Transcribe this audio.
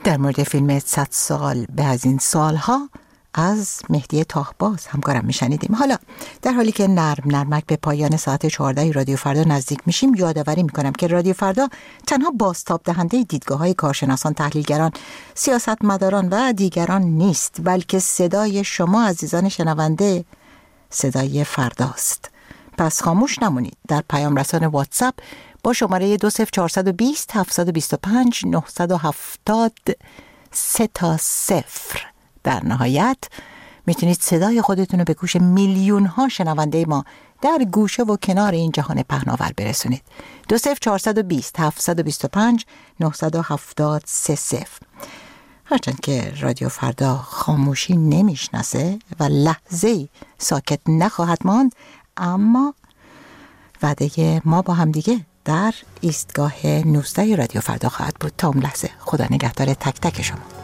در مورد فیلم 100 سال به از این سالها از مهدی تاهباز همکارم میشنیدیم. حالا در حالی که نرمک به پایان ساعت 14 رادیو فردا نزدیک میشیم، یادآوری میکنم که رادیو فردا تنها بازتاب دهنده دیدگاه‌های کارشناسان، تحلیلگران، سیاستمداران و دیگران نیست، بلکه صدای شما عزیزان شنونده صدای فرداست. پس خاموش نمونید. در پیام رسان واتساپ با شماره 20420 725 970 3 در نهایت میتونید صدای خودتون رو به گوش میلیون ها شنونده ما در گوشه و کنار این جهان پهناور برسونید. 20420 725 970 3. هرچند که رادیو فردا خاموشی نمیشناسه و لحظه‌ای ساکت نخواهد ماند، اما وعده ما با هم دیگه در ایستگاه 19 رادیو فردا خواهد بود. تا اون لحظه خدا نگهدار تک تک شما.